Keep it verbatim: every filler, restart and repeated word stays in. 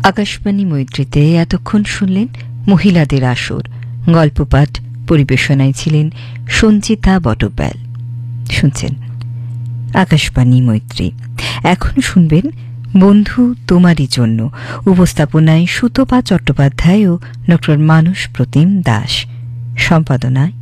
আকাশবাণী মৈত্রীতে এতক্ষণ শুনলেন মহিলাদের আসর। গল্পপাঠ পরিবেশনায় ছিলেন সঞ্চিতা বটব্যাল। শুনছেন আকাশবাণী মৈত্রী। এখন শুনবেন বন্ধু তোমারই জন্য। উপস্থাপনায় সুতপা চট্টোপাধ্যায় ও ডক্টর মানস প্রতিম দাস। সম্পাদনায়